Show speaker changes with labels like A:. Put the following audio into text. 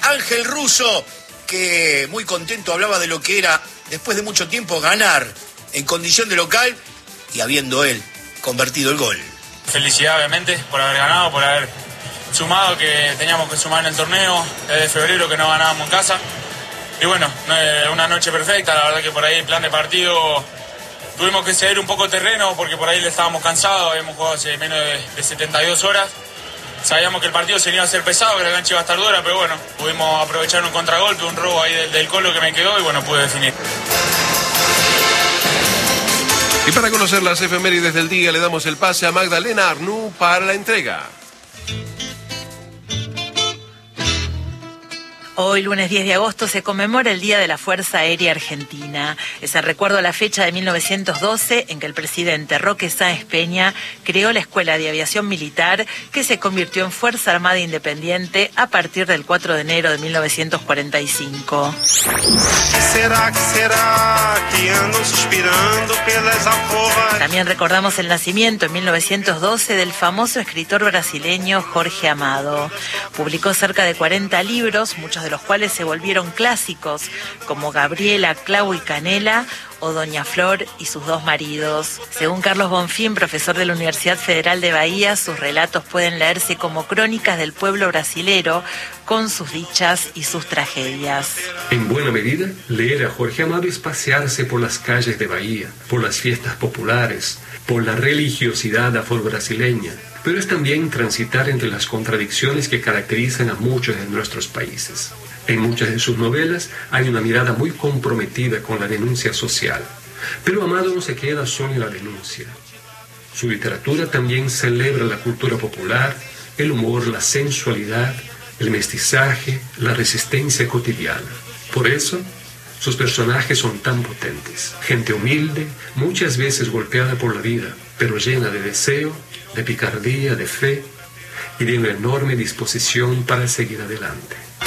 A: Ángel Russo, que muy contento hablaba de lo que era, después de mucho tiempo, ganar en condición de local y habiendo él convertido el gol.
B: Felicidad, obviamente, por haber ganado, por haber sumado, que teníamos que sumar en el torneo, desde febrero que no ganábamos en casa. Y bueno, una noche perfecta, la verdad que por ahí el plan de partido tuvimos que ceder un poco terreno porque por ahí le estábamos cansados, habíamos jugado hace menos de 72 horas. Sabíamos que el partido se iba a ser pesado, que la cancha iba a estar dura, pero bueno, pudimos aprovechar un contragolpe, un robo ahí del Colo que me quedó y bueno, pude definir.
C: Y para conocer las efemérides del día le damos el pase a Magdalena Arnoux para la entrega.
D: Hoy, lunes 10 de agosto, se conmemora el Día de la Fuerza Aérea Argentina. Es en recuerdo a la fecha de 1912 en que el presidente Roque Sáenz Peña creó la Escuela de Aviación Militar, que se convirtió en Fuerza Armada Independiente a partir del 4 de enero de 1945. También recordamos el nacimiento en 1912 del famoso escritor brasileño Jorge Amado. Publicó cerca de 40 libros, muchos de los cuales se volvieron clásicos, como Gabriela, Clau y Canela o Doña Flor y sus dos maridos. Según Carlos Bonfín, profesor de la Universidad Federal de Bahía, sus relatos pueden leerse como crónicas del pueblo brasilero, con sus dichas y sus tragedias.
E: En buena medida, leer a Jorge Amado es pasearse por las calles de Bahía, por las fiestas populares, por la religiosidad afro-brasileña, pero es también transitar entre las contradicciones que caracterizan a muchos de nuestros países. En muchas de sus novelas hay una mirada muy comprometida con la denuncia social, pero Amado no se queda solo en la denuncia. Su literatura también celebra la cultura popular, el humor, la sensualidad, el mestizaje, la resistencia cotidiana. Por eso, sus personajes son tan potentes. Gente humilde, muchas veces golpeada por la vida, pero llena de deseo, de picardía, de fe y de una enorme disposición para seguir adelante.